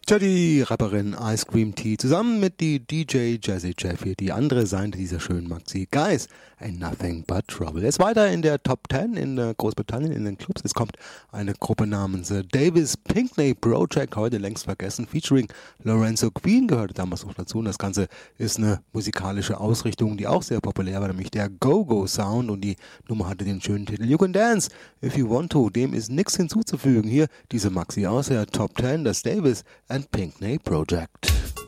Tja, die Rapperin Ice Cream Tea zusammen mit die DJ Jazzy Jeff hier, die andere Seite dieser schönen Maxi. Guys, ain't nothing but trouble. Jetzt weiter in der Top 10 in Großbritannien in den Clubs. Es kommt eine Gruppe namens Davis Pinkney Project, heute längst vergessen, featuring Lorenzo Queen, gehörte damals noch dazu. Und das Ganze ist eine musikalische Ausrichtung, die auch sehr populär war, nämlich der Go-Go-Sound. Und die Nummer hatte den schönen Titel You Can Dance If You Want To. Dem ist nichts hinzuzufügen. Hier diese Maxi aus der Top 10, das Davis and Pinkney Project.